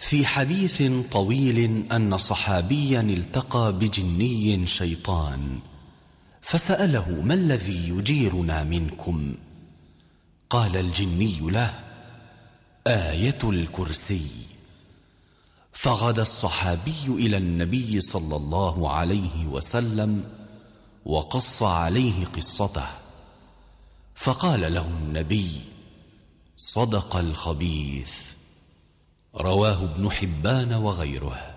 في حديث طويل أن صحابيا التقى بجني شيطان فسأله: ما الذي يجيرنا منكم؟ قال الجني له: آية الكرسي. فغدا الصحابي إلى النبي صلى الله عليه وسلم وقص عليه قصته، فقال له النبي: صدق الخبيث. رواه ابن حبان وغيره.